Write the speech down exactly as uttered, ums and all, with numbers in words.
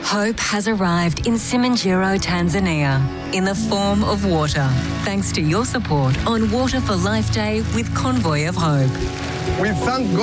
Hope has arrived in Simanjiro, Tanzania, in the form of water, thanks to your support on Water for Life Day with Convoy of Hope. We thank God.